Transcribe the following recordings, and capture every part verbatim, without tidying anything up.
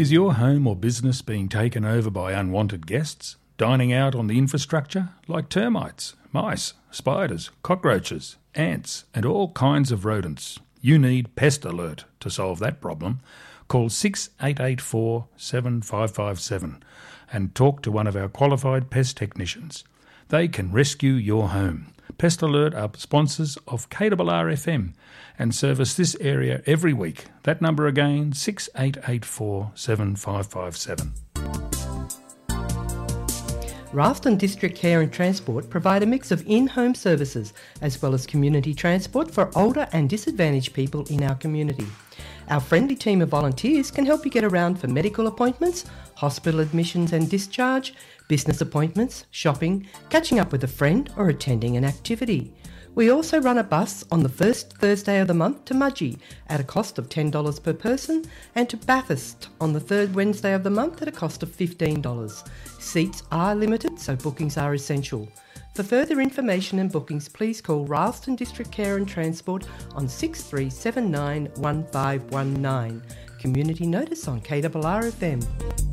Is your home or business being taken over by unwanted guests, dining out on the infrastructure like termites, mice, spiders, cockroaches, ants and all kinds of rodents? You need Pest Alert to solve that problem. Call six eight eight four, seven five five seven and talk to one of our qualified pest technicians. They can rescue your home. Pest Alert are sponsors of K R R F M and service this area every week. That number again, six eight eight four, seven five five seven. Ralston District Care and Transport provide a mix of in-home services as well as community transport for older and disadvantaged people in our community. Our friendly team of volunteers can help you get around for medical appointments, hospital admissions and discharge, business appointments, shopping, catching up with a friend or attending an activity. We also run a bus on the first Thursday of the month to Mudgee at a cost of ten dollars per person and to Bathurst on the third Wednesday of the month at a cost of fifteen dollars. Seats are limited, so bookings are essential. For further information and bookings, please call Ralston District Care and Transport on six three seven nine, one five one nine. Community notice on K R R F M.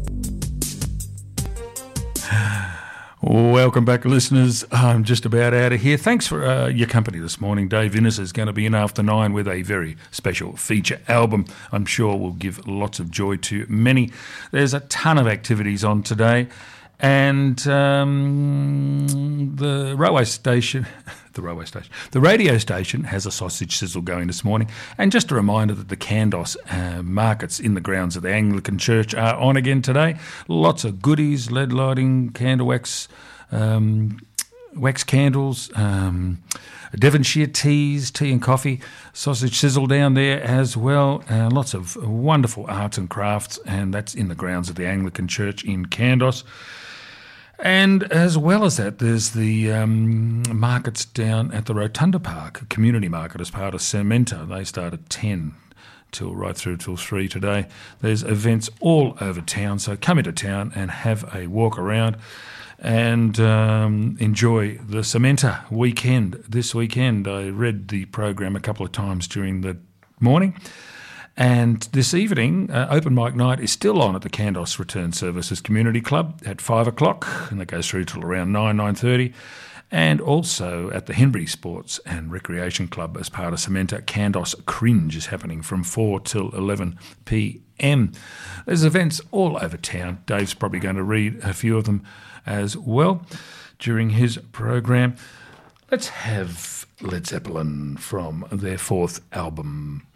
Welcome back, listeners. I'm just about out of here. Thanks for uh, your company this morning. Dave Innes is going to be in after nine with a very special feature album. I'm sure will give lots of joy to many. There's a ton of activities on today. And um, the railway station, the railway station, the radio station has a sausage sizzle going this morning. And just a reminder that the Candos uh, markets in the grounds of the Anglican Church are on again today. Lots of goodies, lead lighting, candle wax, um, wax candles, um, Devonshire teas, tea and coffee, sausage sizzle down there as well. Uh, lots of wonderful arts and crafts, and that's in the grounds of the Anglican Church in Candos. And as well as that, there's the um, markets down at the Rotunda Park, a community market as part of Cementa. They start at ten till right through till three today. There's events all over town, so come into town and have a walk around and um, enjoy the Cementa weekend this weekend. I read the program a couple of times during the morning. And this evening, uh, open mic night is still on at the Candos Return Services Community Club at five o'clock, and that goes through till around nine, nine thirty. And also at the Henbury Sports and Recreation Club as part of Cementa, Candos Cringe is happening from four till eleven p.m. There's events all over town. Dave's probably going to read a few of them as well during his program. Let's have Led Zeppelin from their fourth album,